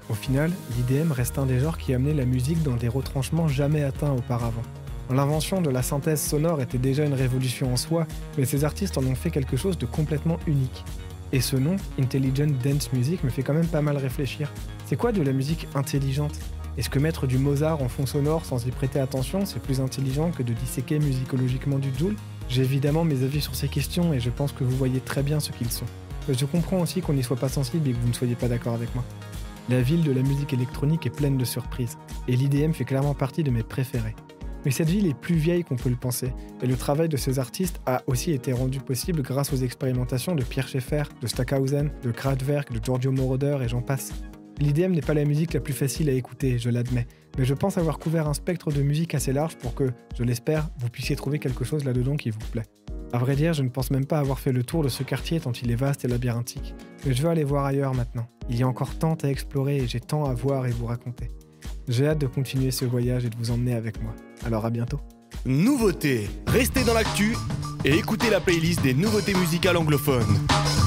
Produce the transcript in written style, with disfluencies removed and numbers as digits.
Au final, l'IDM reste un des genres qui a amené la musique dans des retranchements jamais atteints auparavant. L'invention de la synthèse sonore était déjà une révolution en soi, mais ces artistes en ont fait quelque chose de complètement unique. Et ce nom, Intelligent Dance Music, me fait quand même pas mal réfléchir. C'est quoi de la musique intelligente ? Est-ce que mettre du Mozart en fond sonore sans y prêter attention, c'est plus intelligent que de disséquer musicologiquement du Joule ? J'ai évidemment mes avis sur ces questions et je pense que vous voyez très bien ce qu'ils sont. Je comprends aussi qu'on n'y soit pas sensible et que vous ne soyez pas d'accord avec moi. La ville de la musique électronique est pleine de surprises, et l'IDM fait clairement partie de mes préférés. Mais cette ville est plus vieille qu'on peut le penser, et le travail de ces artistes a aussi été rendu possible grâce aux expérimentations de Pierre Schaeffer, de Stockhausen, de Kraftwerk, de Giorgio Moroder et j'en passe. L'IDM n'est pas la musique la plus facile à écouter, je l'admets, mais je pense avoir couvert un spectre de musique assez large pour que, je l'espère, vous puissiez trouver quelque chose là-dedans qui vous plaît. À vrai dire, je ne pense même pas avoir fait le tour de ce quartier tant il est vaste et labyrinthique. Mais je veux aller voir ailleurs maintenant. Il y a encore tant à explorer et j'ai tant à voir et vous raconter. J'ai hâte de continuer ce voyage et de vous emmener avec moi. Alors à bientôt. Nouveautés, restez dans l'actu et écoutez la playlist des nouveautés musicales anglophones.